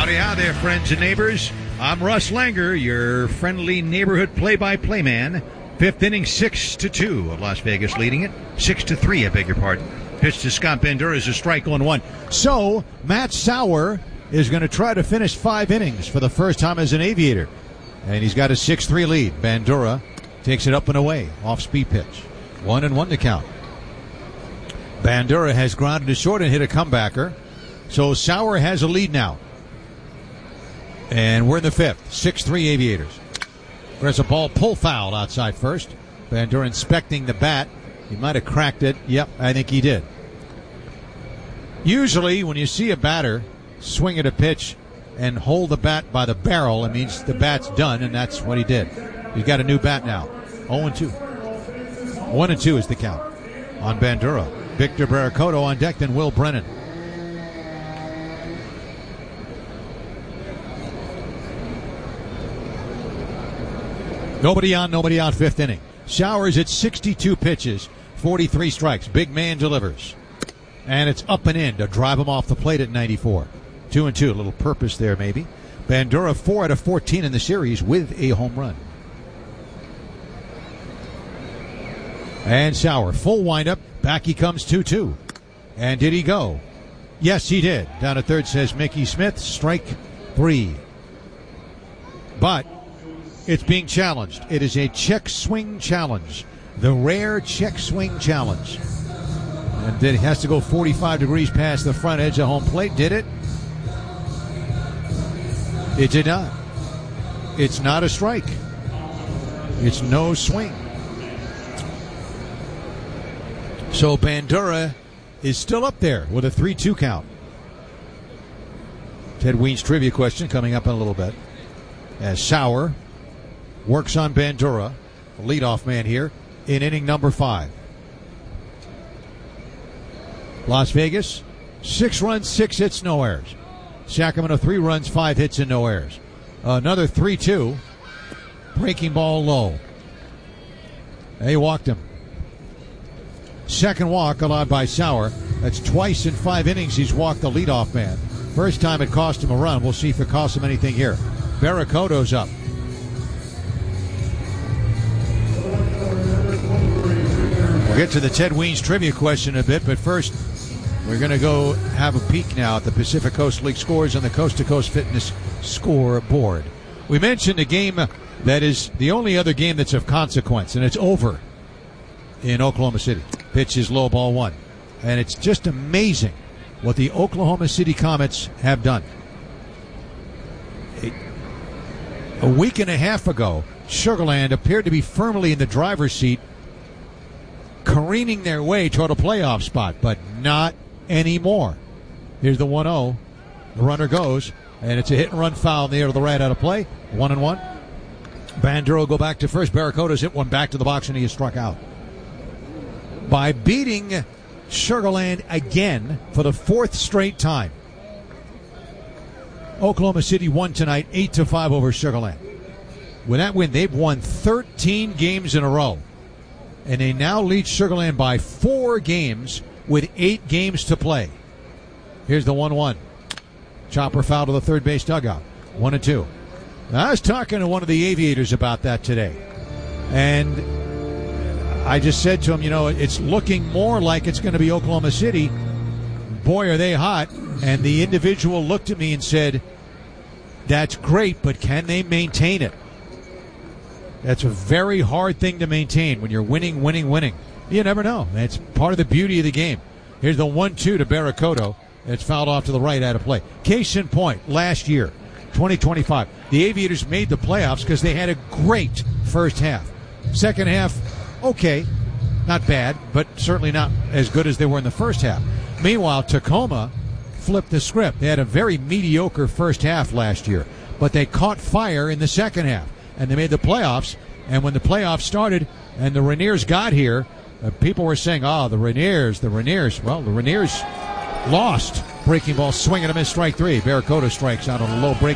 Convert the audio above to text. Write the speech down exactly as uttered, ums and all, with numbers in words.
Howdy, how there, friends and neighbors. I'm Russ Langer, your friendly neighborhood play-by-play man. Fifth inning, six to two. Las Vegas leading it. Six to three, I beg your pardon. Pitch to Scott Bandura is a strike on one. So, Matt Sauer is going to try to finish five innings for the first time as an Aviator. And he's got a six three lead. Bandura takes it up and away. Off-speed pitch. One and one to count. Bandura has grounded to short and hit a comebacker. So Sauer has a lead now. And we're in the fifth. six three Aviators. There's a ball pull foul outside first. Bandura inspecting the bat. He might have cracked it. Yep, I think he did. Usually when you see a batter swing at a pitch and hold the bat by the barrel, it means the bat's done, and that's what he did. He's got a new bat now. oh and two. one and two is the count on Bandura. Victor Barracoto on deck, then Will Brennan. Nobody on, nobody out, fifth inning. Showers at sixty-two pitches, forty-three strikes. Big man delivers. And it's up and in to drive him off the plate at ninety-four. Two and two, a little purpose there maybe. Bandura four out of fourteen in the series with a home run. And Sauer, full windup. Back he comes two two. And did he go? Yes, he did. Down at third says Mickey Smith. Strike three. But it's being challenged. It is a check swing challenge. The rare check swing challenge. And it has to go forty-five degrees past the front edge of home plate. Did it? It did not. It's not a strike. It's no swing. So Bandura is still up there with a three two count. Ted Weens trivia question coming up in a little bit. As Sauer works on Bandura, the leadoff man here, in inning number five. Las Vegas, six runs, six hits, no errors. Sacramento, three runs, five hits, and no errors. Another three two. Breaking ball low. They walked him. Second walk allowed by Sauer. That's twice in five innings he's walked the leadoff man. First time it cost him a run. We'll see if it costs him anything here. Barracoto's up. We'll get to the Ted Weens trivia question in a bit, but first we're going to go have a peek now at the Pacific Coast League scores on the Coast to Coast Fitness scoreboard. We mentioned a game that is the only other game that's of consequence, and it's over in Oklahoma City. Pitch is low, ball one. And it's just amazing what the Oklahoma City Comets have done. A, a week and a half ago, Sugar Land appeared to be firmly in the driver's seat, careening their way toward a playoff spot, but not anymore. Here's the one oh. The runner goes, and it's a hit-and-run foul in the air to the right out of play. One and one. Bandura will go back to first. Barracoto's hit one back to the box, and he is struck out. By beating Sugar Land again for the fourth straight time, Oklahoma City won tonight eight to five over Sugar Land. With that win, they've won thirteen games in a row. And they now lead Sugar Land by four games with eight games to play. Here's the one one. Chopper foul to the third base dugout. One and two. Now, I was talking to one of the Aviators about that today. And I just said to him, you know, it's looking more like it's going to be Oklahoma City. Boy, are they hot. And the individual looked at me and said, that's great, but can they maintain it? That's a very hard thing to maintain when you're winning, winning, winning. You never know. That's part of the beauty of the game. Here's the one two to Barracoto. It's fouled off to the right out of play. Case in point, last year, twenty twenty-five, the Aviators made the playoffs because they had a great first half. Second half, okay, not bad, but certainly not as good as they were in the first half. Meanwhile, Tacoma flipped the script. They had a very mediocre first half last year, but they caught fire in the second half, and they made the playoffs. And when the playoffs started and the Rainiers got here, uh, people were saying, oh, the Rainiers, the Rainiers. Well, the Rainiers lost. Breaking ball, swing and a miss, strike three. Barracoto strikes out on a low break.